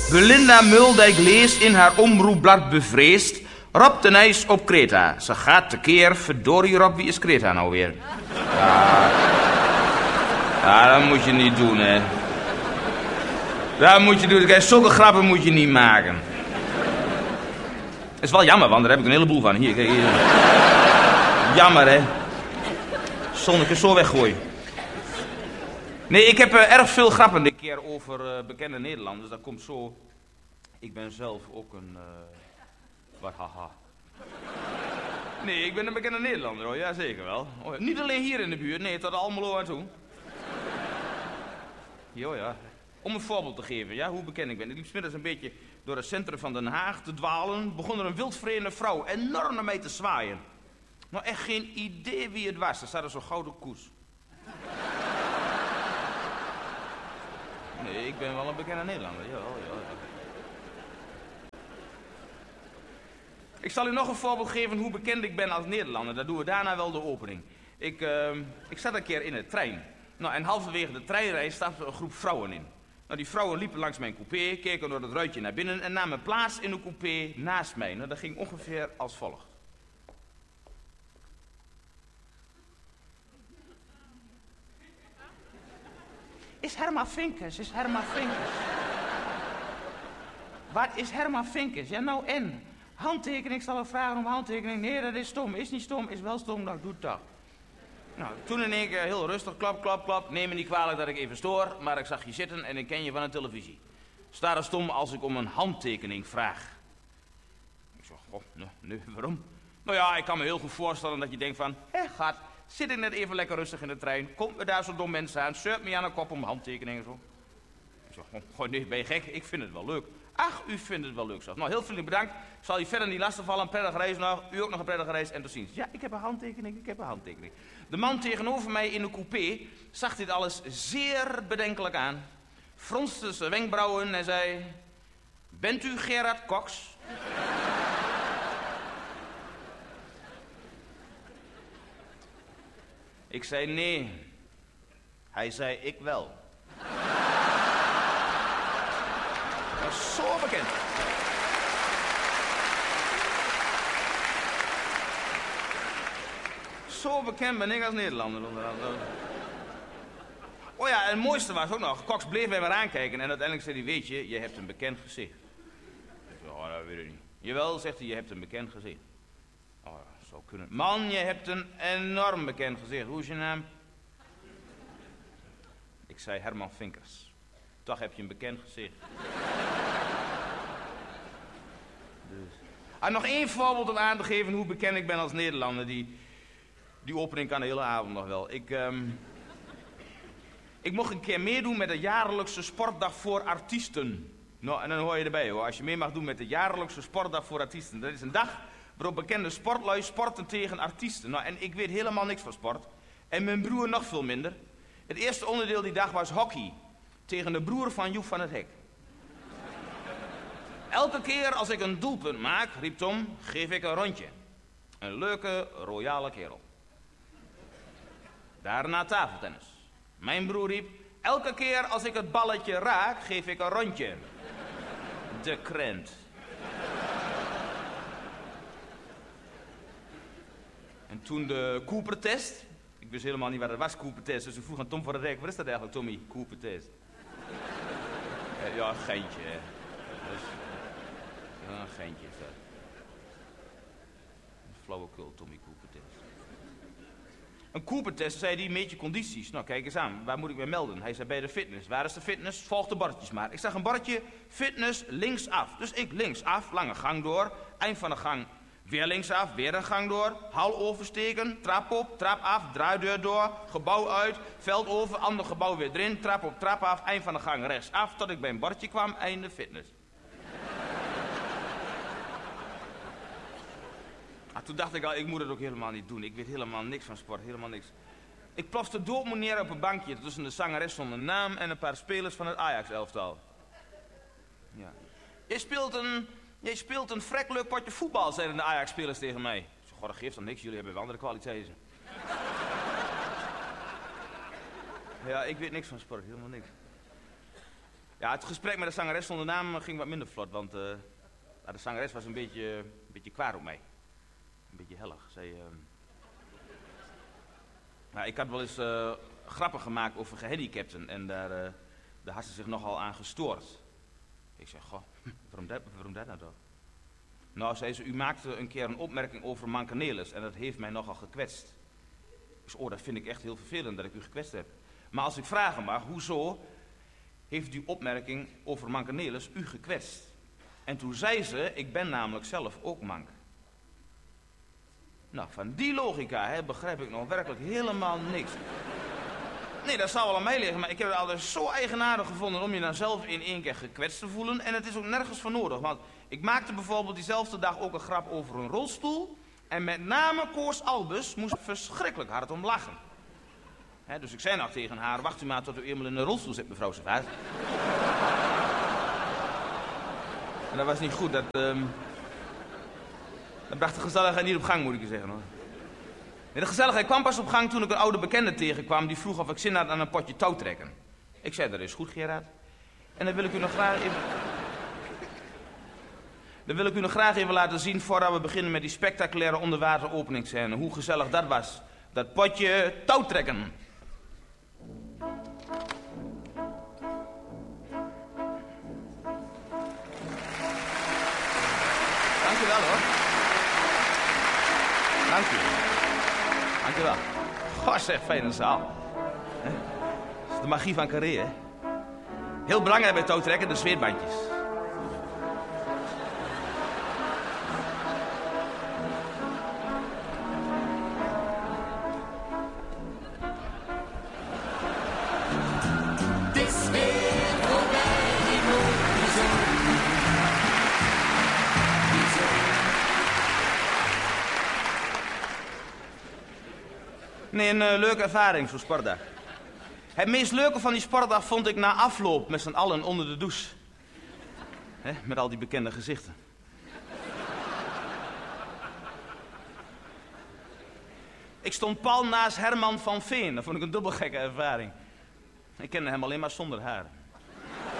Belinda Muldijk leest in haar omroepblad bevreesd... Rob de Nijs op Kreta. Ze gaat tekeer. Verdorie Rob, wie is Kreta nou weer? Ja, dat moet je niet doen, hè. Dat moet je doen. Kijk, zulke grappen moet je niet maken. Het is wel jammer, want daar heb ik een heleboel van. Hier, kijk hier. Jammer, hè. Zonneke zo weggooien. Nee, ik heb erg veel grappen dit keer over bekende Nederlanders. Dat komt zo... Ik ben zelf ook een... Wat haha. Nee, ik ben een bekende Nederlander hoor, ja zeker wel. Oh, niet alleen hier in de buurt, nee, tot Almelo aan toe. Jo ja. Om een voorbeeld te geven, ja, hoe bekend ik ben. Ik liep 's middags een beetje door het centrum van Den Haag te dwalen. Begon er een wildvreemde vrouw enorm naar mij te zwaaien. Nou, echt geen idee wie het was. Er staat er zo'n gouden koers. Nee, ik ben wel een bekende Nederlander, jawel. Ik zal u nog een voorbeeld geven hoe bekend ik ben als Nederlander. Dat doen we daarna wel de opening. Ik zat een keer in de trein. Nou, en halverwege de treinreis stapte een groep vrouwen in. Nou, die vrouwen liepen langs mijn coupé, keken door het ruitje naar binnen... en namen plaats in de coupé naast mij. Nou, dat ging ongeveer als volgt. Is Herman Vinkers? Wat is Herman Vinkers? Ja, nou en... Handtekening, ik zal wel vragen om handtekening. Nee, dat is stom. Is niet stom, is wel stom. Nou, doe het toch. Nou, toen in één keer heel rustig, klap. Neem me niet kwalijk dat ik even stoor, maar ik zag je zitten en ik ken je van de televisie. Sta er stom als ik om een handtekening vraag. Ik zeg, goh, nee, waarom? Nou ja, ik kan me heel goed voorstellen dat je denkt van... Gat, zit ik net even lekker rustig in de trein. Komt me daar zo'n dom mensen aan, zeurt me aan de kop om handtekeningen en zo. Ik zeg, goh, nee, ben je gek? Ik vind het wel leuk. Ach, u vindt het wel leuk zelf. Nou, heel vriendelijk bedankt. Ik zal u verder niet lastigvallen. Een prettige reis nog. U ook nog een prettige reis en tot ziens. Ja, ik heb een handtekening. De man tegenover mij in de coupé zag dit alles zeer bedenkelijk aan. Fronste zijn wenkbrauwen en zei... Bent u Gerard Cox? Ik zei nee. Hij zei ik wel. Dat is zo bekend. Zo bekend ben ik als Nederlander. Oh ja, en het mooiste was ook nog. Cox bleef mij maar aankijken en uiteindelijk zei hij... Weet je, je hebt een bekend gezicht. Ik zei, oh, dat weet ik niet. Jawel, zegt hij, je hebt een bekend gezicht. Oh, dat zou kunnen. Man, je hebt een enorm bekend gezicht. Hoe is je naam? Ik zei Herman Vinkers. Toch heb je een bekend gezicht. Dus. Nog één voorbeeld om aan te geven hoe bekend ik ben als Nederlander. Die opening kan de hele avond nog wel. Ik mocht een keer meedoen met de jaarlijkse sportdag voor artiesten. Nou, en dan hoor je erbij hoor. Als je mee mag doen met de jaarlijkse sportdag voor artiesten. Dat is een dag waarop bekende sportlui sporten tegen artiesten. Nou, en ik weet helemaal niks van sport. En mijn broer nog veel minder. Het eerste onderdeel die dag was hockey. Tegen de broer van Joep van het Hek. Elke keer als ik een doelpunt maak, riep Tom, geef ik een rondje. Een leuke, royale kerel. Daarna tafeltennis. Mijn broer riep, elke keer als ik het balletje raak, geef ik een rondje. De krent. En toen de Cooper-test. Ik wist helemaal niet wat het was, Cooper-test. Dus ik vroeg aan Tom van der Rijk, wat is dat eigenlijk, Tommy? Cooper-test. Ja, een geintje, hè. Dus, ja, een geintje is dat. Een flauwekul, Tommy Cooper-test. Een Cooper-test, zei hij, meet je condities. Nou, kijk eens aan, waar moet ik me melden? Hij zei, bij de fitness. Waar is de fitness? Volg de bordjes maar. Ik zag een bordje, fitness, linksaf. Dus ik linksaf, lange gang door. Eind van de gang, weer linksaf, weer een gang door. Hal oversteken, trap op, trap af, draaideur door. Gebouw uit, veld over, ander gebouw weer erin. Trap op, trap af, eind van de gang rechtsaf. Tot ik bij een bordje kwam, einde fitness. Toen dacht ik al, ik moet het ook helemaal niet doen. Ik weet helemaal niks van sport, helemaal niks. Ik plofte dood neer op een bankje. Tussen de zangeres zonder naam en een paar spelers van het Ajax-elftal. Ja. Jij speelt een vrek leuk potje voetbal, zeiden de Ajax-spelers tegen mij. Ik zei, goh, dat geeft dan niks, jullie hebben wel andere kwaliteiten. Ja, ik weet niks van sport, helemaal niks. Ja, het gesprek met de zangeres zonder naam ging wat minder vlot, want de zangeres was een beetje kwaad op mij. Een beetje hellig. Ik had wel eens grappen gemaakt over gehandicapten en daar had ze zich nogal aan gestoord. Ik zeg, goh, waarom dat nou toch? Nou, zei ze, u maakte een keer een opmerking over mankenelis en dat heeft mij nogal gekwetst. Ik zei, dat vind ik echt heel vervelend dat ik u gekwetst heb. Maar als ik vragen mag, hoezo heeft die opmerking over mankenelis u gekwetst? En toen zei ze, ik ben namelijk zelf ook mank. Nou, van die logica begrijp ik nog werkelijk helemaal niks. Nee, dat zou wel aan mij liggen, maar ik heb het altijd zo eigenaardig gevonden om je dan zelf in één keer gekwetst te voelen. En het is ook nergens voor nodig, want ik maakte bijvoorbeeld diezelfde dag ook een grap over een rolstoel. En met name Koos Albus moest verschrikkelijk hard om lachen. Dus ik zei nog tegen haar, wacht u maar tot u eenmaal in een rolstoel zit, mevrouw Servaas. En dat was niet goed, dat bracht de gezelligheid niet op gang, moet ik je zeggen, hoor. De gezelligheid kwam pas op gang toen ik een oude bekende tegenkwam die vroeg of ik zin had aan een potje touwtrekken. Ik zei, dat is goed, Gerard. En dan wil ik u nog graag even laten zien voordat we beginnen met die spectaculaire onderwateropeningsscène. Hoe gezellig dat was. Dat potje touwtrekken. Dank je wel, hoor. Dank u. Dankjewel. Goh, zeg, fijne zaal. Dat is de magie van Carré, hè. Heel belangrijk bij touwtrekken, de zweetbandjes. Nee, een leuke ervaring, zo'n sportdag. Het meest leuke van die sportdag vond ik na afloop met z'n allen onder de douche. Met al die bekende gezichten. Ik stond pal naast Herman van Veen. Dat vond ik een dubbelgekke ervaring. Ik kende hem alleen maar zonder haar.